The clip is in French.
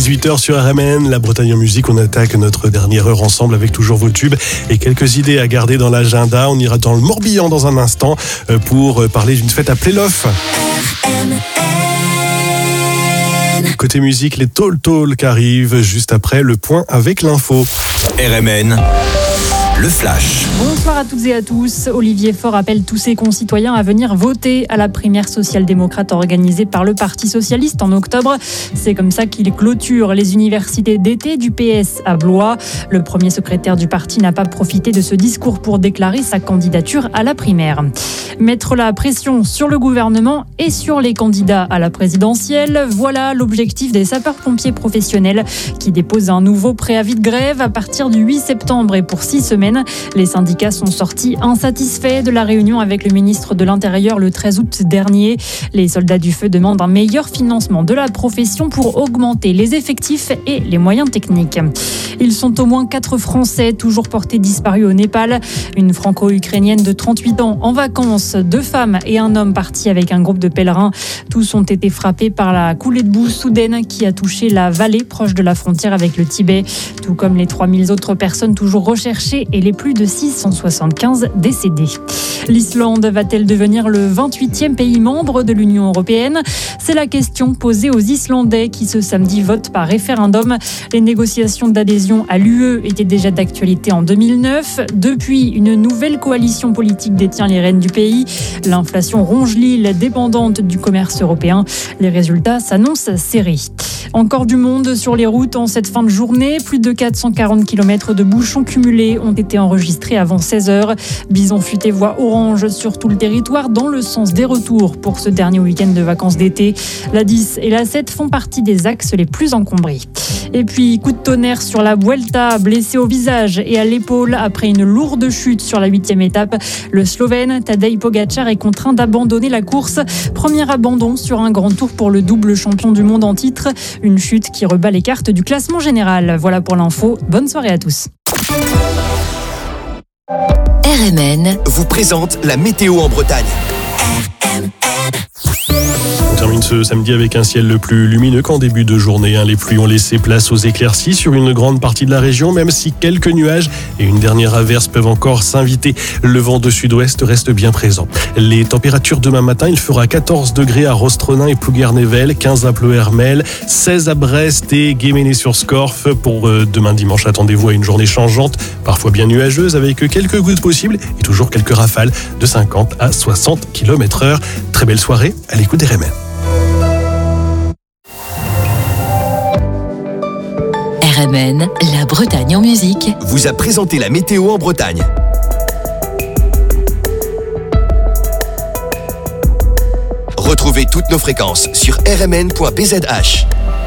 18h sur RMN, la Bretagne en musique. On attaque notre dernière heure ensemble avec toujours vos tubes et quelques idées à garder dans l'agenda. On ira dans le Morbihan dans un instant pour parler d'une fête à Plélof. Côté musique, les Tall Talk arrivent juste après le point avec l'info. RMN, le flash. Bonsoir à toutes et à tous. Olivier Faure appelle tous ses concitoyens à venir voter à la primaire social-démocrate organisée par le Parti socialiste en octobre. C'est comme ça qu'il clôture les universités d'été du PS à Blois. Le premier secrétaire du parti n'a pas profité de ce discours pour déclarer sa candidature à la primaire. Mettre la pression sur le gouvernement et sur les candidats à la présidentielle, voilà l'objectif des sapeurs-pompiers professionnels qui déposent un nouveau préavis de grève à partir du 8 septembre et pour 6 semaines. Les syndicats sont sortis insatisfaits de la réunion avec le ministre de l'Intérieur le 13 août dernier. Les soldats du feu demandent un meilleur financement de la profession pour augmenter les effectifs et les moyens techniques. Ils sont au moins 4 Français toujours portés disparus au Népal. Une franco-ukrainienne de 38 ans en vacances, 2 femmes et un homme partis avec un groupe de pèlerins. Tous ont été frappés par la coulée de boue soudaine qui a touché la vallée proche de la frontière avec le Tibet, tout comme les 3000 autres personnes toujours recherchées et les plus de 675 décédés. L'Islande va-t-elle devenir le 28e pays membre de l'Union européenne ? C'est la question posée aux Islandais qui ce samedi votent par référendum. Les négociations d'adhésion à l'UE étaient déjà d'actualité en 2009. Depuis, une nouvelle coalition politique détient les rênes du pays. L'inflation ronge l'île dépendante du commerce européen. Les résultats s'annoncent serrés. Encore du monde sur les routes en cette fin de journée. Plus de 440 km de bouchons cumulés ont été enregistrés avant 16h. Bison futé voie orange sur tout le territoire dans le sens des retours pour ce dernier week-end de vacances d'été. La 10 et la 7 font partie des axes les plus encombrés. Et puis, coup de tonnerre sur la Vuelta, blessé au visage et à l'épaule après une lourde chute sur la 8e étape. Le Slovène Tadej Pogačar est contraint d'abandonner la course. Premier abandon sur un grand tour pour le double champion du monde en titre. Une chute qui rebat les cartes du classement général. Voilà pour l'info. Bonne soirée à tous. RMN vous présente la météo en Bretagne. On termine ce samedi avec un ciel le plus lumineux qu'en début de journée. Les pluies ont laissé place aux éclaircies sur une grande partie de la région, même si quelques nuages et une dernière averse peuvent encore s'inviter. Le vent de sud-ouest reste bien présent. Les températures demain matin, il fera 14 degrés à Rostronin et Plouguer-Nével, 15 à Pleuhermel, 16 à Brest et Guéméné-sur-Scorff. Pour demain dimanche, attendez-vous à une journée changeante, parfois bien nuageuse, avec quelques gouttes possibles et toujours quelques rafales de 50 à 60 km/h. Très belle soirée à l'écoute des RMN. RMN, la Bretagne en musique, vous a présenté la météo en Bretagne. Retrouvez toutes nos fréquences sur rmn.bzh.